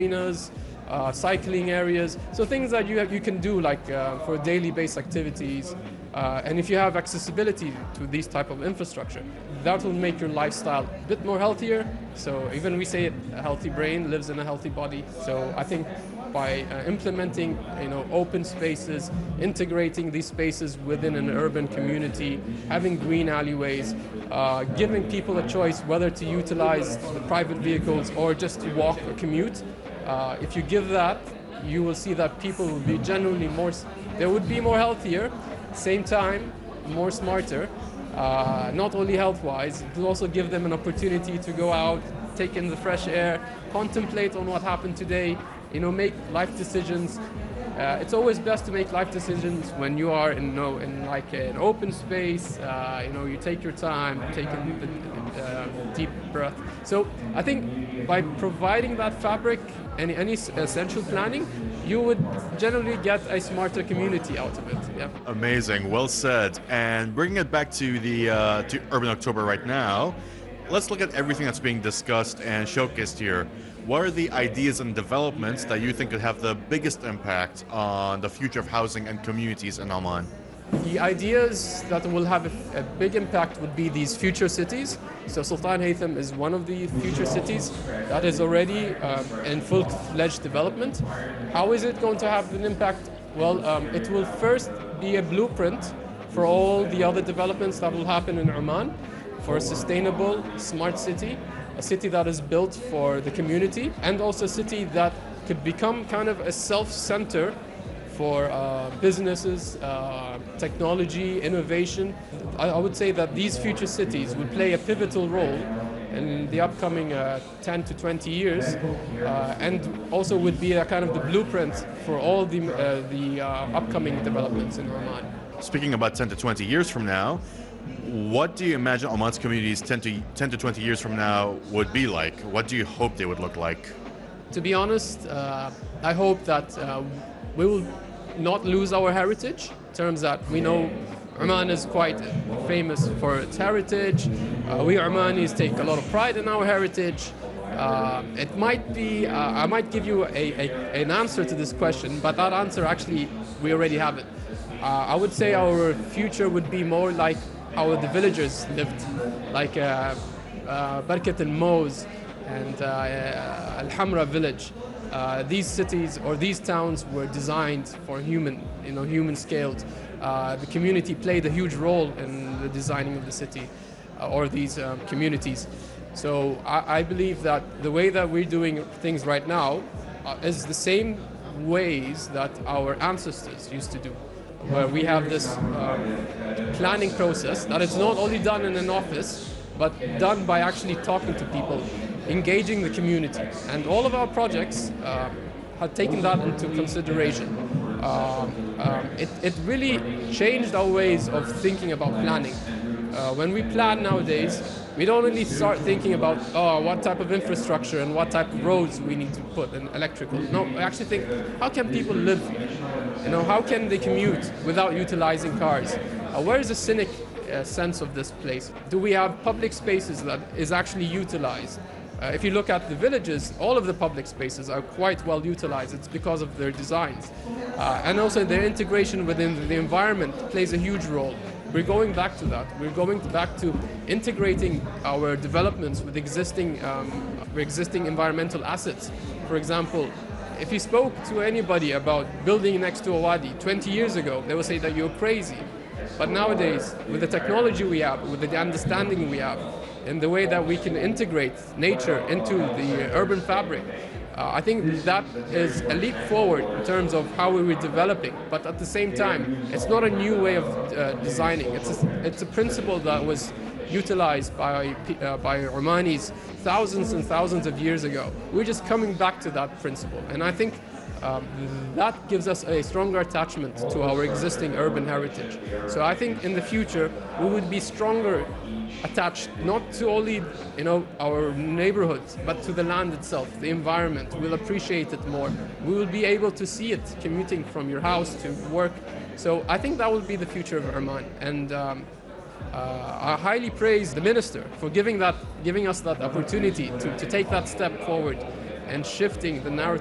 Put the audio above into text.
arenas, cycling areas, so things that you can do like for daily based activities. And if you have accessibility to these type of infrastructure, that will make your lifestyle a bit more healthier. So even we say it, a healthy brain lives in a healthy body. So I think by implementing open spaces, integrating these spaces within an urban community, having green alleyways, giving people a choice whether to utilize the private vehicles or just to walk or commute. If you give that, you will see that people will be genuinely they would be more healthier, same time, more smarter, not only health-wise, it will also give them an opportunity to go out, take in the fresh air, contemplate on what happened today, make life decisions. It's always best to make life decisions when you are in like an open space. You take your time, take a deep breath. So I think by providing that fabric and any essential planning, you would generally get a smarter community out of it. Yeah. Amazing, well said. And bringing it back to the to Urban October right now, let's look at everything that's being discussed and showcased here. What are the ideas and developments that you think could have the biggest impact on the future of housing and communities in Oman? The ideas that will have a big impact would be these future cities. So Sultan Haytham is one of the future cities that is already in full-fledged development. How is it going to have an impact? Well, it will first be a blueprint for all the other developments that will happen in Oman for a sustainable, smart city, a city that is built for the community, and also a city that could become kind of a self-center for businesses, technology, innovation. I would say that these future cities will play a pivotal role in the upcoming 10 to 20 years, and also would be a kind of the blueprint for all the upcoming developments in Oman. Speaking about 10 to 20 years from now, what do you imagine Oman's communities 10 to 20 years from now would be like? What do you hope they would look like? To be honest, I hope that we will not lose our heritage, in terms that we know Oman is quite famous for its heritage. We Omanis take a lot of pride in our heritage. It might be, I might give you an answer to this question, but that answer actually, we already have it. I would say our future would be more like how the villagers lived, like Barkat al-Moz and Al-Hamra village. These cities or these towns were designed for human scaled. The community played a huge role in the designing of the city or these communities. So I believe that the way that we're doing things right now is the same ways that our ancestors used to do, where we have this planning process that is not only done in an office, but done by actually talking to people, engaging the community. And all of our projects have taken that into consideration. It really changed our ways of thinking about planning. When we plan nowadays, we don't really start thinking about what type of infrastructure and what type of roads we need to put in electrical. No, we actually think, how can people live? How can they commute without utilizing cars? Where is the scenic sense of this place? Do we have public spaces that is actually utilized? If you look at the villages, all of the public spaces are quite well utilized. It's because of their designs. And also their integration within the environment plays a huge role. We're going back to that. We're going back to integrating our developments with existing environmental assets. For example, if you spoke to anybody about building next to a wadi 20 years ago, they would say that you're crazy. But nowadays, with the technology we have, with the understanding we have, and the way that we can integrate nature into the urban fabric, I think that is a leap forward in terms of how we were developing. But at the same time, it's not a new way of designing. It's a principle that was utilized by Omanis thousands and thousands of years ago. We're just coming back to that principle. And I think that gives us a stronger attachment to our existing urban heritage. So I think in the future, we would be stronger attached not to only our neighborhoods, but to the land itself, the environment. We'll appreciate it more. We will be able to see it commuting from your house to work. So I think that will be the future of Oman. And I highly praise the minister for giving us that opportunity to take that step forward and shifting the narrative